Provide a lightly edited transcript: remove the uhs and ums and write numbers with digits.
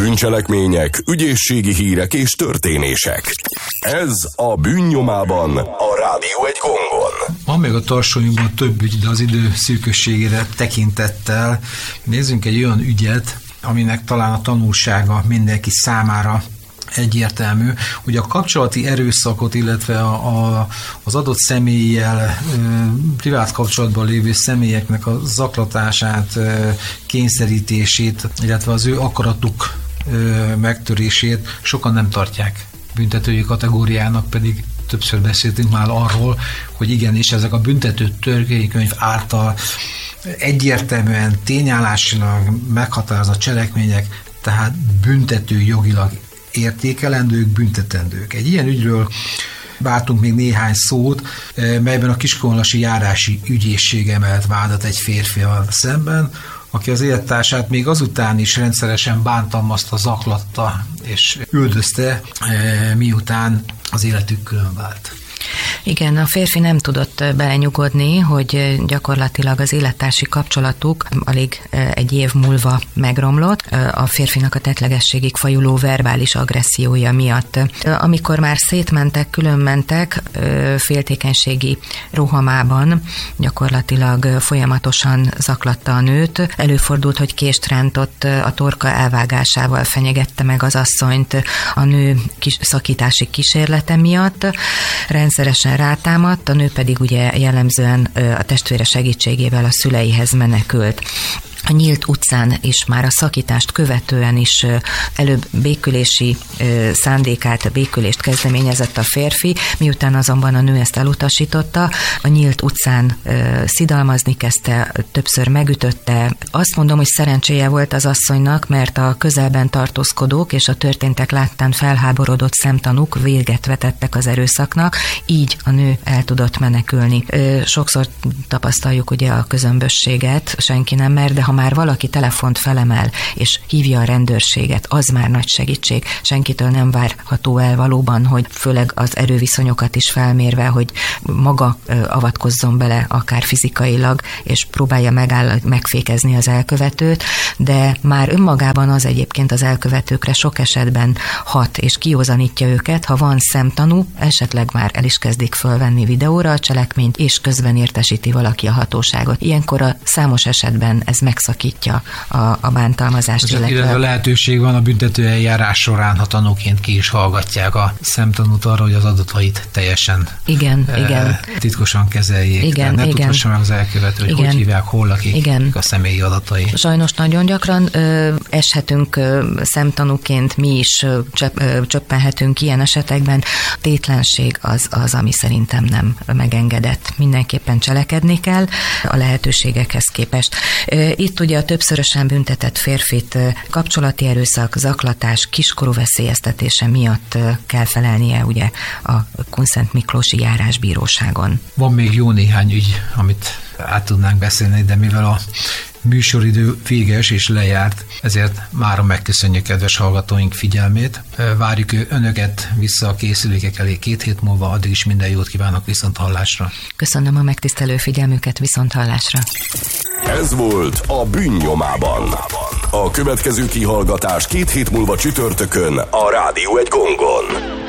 Bűncselekmények, ügyészségi hírek és történések. Ez a Bűnnyomában, a Rádió egy gongon. Van még a tartsóinkban több ügy, de az idő szűkösségére tekintettel nézzünk egy olyan ügyet, aminek talán a tanulsága mindenki számára egyértelmű, hogy a kapcsolati erőszakot, illetve az adott személlyel privát kapcsolatban lévő személyeknek a zaklatását, kényszerítését, illetve az ő akaratuk megtörését sokan nem tartják büntetői kategóriának, pedig többször beszéltünk már arról, hogy igenis ezek a büntető törvénykönyv által egyértelműen tényállásilag meghatározott cselekmények, tehát büntető jogilag értékelendők, büntetendők. Egy ilyen ügyről váltunk még néhány szót, melyben a Kiskunhalasi járási ügyészség emelt vádat egy férfival szemben, aki az élettársát még azután is rendszeresen bántalmazta, zaklatta és üldözte, miután az életük külön vált. Igen, a férfi nem tudott belenyugodni, hogy gyakorlatilag az élettársi kapcsolatuk alig egy év múlva megromlott a férfinak a tettlegességig fajuló verbális agressziója miatt. Amikor már szétmentek, különmentek, féltékenységi rohamában gyakorlatilag folyamatosan zaklatta a nőt. Előfordult, hogy kést rántott, a torka elvágásával fenyegette meg az asszonyt a nő szakítási kísérlete miatt. Rendszeresen rátámadt, a nő pedig ugye jellemzően a testvére segítségével a szüleihez menekült. A nyílt utcán is már a szakítást követően is előbb békülési szándékát, békülést kezdeményezett a férfi, miután azonban a nő ezt elutasította, a nyílt utcán szidalmazni kezdte, többször megütötte. Azt mondom, hogy szerencséje volt az asszonynak, mert a közelben tartózkodók és a történtek láttán felháborodott szemtanúk véget vetettek az erőszaknak, így a nő el tudott menekülni. Sokszor tapasztaljuk ugye a közömbösséget, senki nem mer, de ha már valaki telefont felemel, és hívja a rendőrséget, az már nagy segítség. Senkitől nem várható el valóban, hogy főleg az erőviszonyokat is felmérve, hogy maga avatkozzon bele, akár fizikailag, és próbálja megfékezni az elkövetőt, de már önmagában az egyébként az elkövetőkre sok esetben hat, és kiózanítja őket, ha van szemtanú, esetleg már el is kezdik fölvenni videóra a cselekményt, és közben értesíti valaki a hatóságot. Ilyenkor a számos esetben ez megszakítja a bántalmazást. Illetve lehetőség van a büntető eljárás során, ha tanúként ki is hallgatják a szemtanút arra, hogy az adatait teljesen igen. titkosan kezeljék. Igen, ne igen. tudhassa meg az elkövető, hogy hívják, hol lakik, a személyi adatai. Sajnos nagyon gyakran eshetünk szemtanúként, mi is csöppenhetünk ilyen esetekben. Tétlenség az, ami szerintem nem megengedett. Mindenképpen cselekedni kell a lehetőségekhez képest. Itt ugye a többszörösen büntetett férfit kapcsolati erőszak, zaklatás, kiskorú veszélyeztetése miatt kell felelnie ugye a Kunszent Miklósi járásbíróságon. Van még jó néhány ügy, amit át tudnánk beszélni, de mivel a műsoridő véges és lejárt, ezért mára megköszönjük kedves hallgatóink figyelmét. Várjuk önöket vissza a készülékek elé 2 hét múlva, addig is minden jót kívánok, viszonthallásra. Köszönöm a megtisztelő figyelmüket, viszonthallásra. Ez volt a Bűnnyomában. A következő kihallgatás 2 hét múlva csütörtökön a Rádió egy gongon.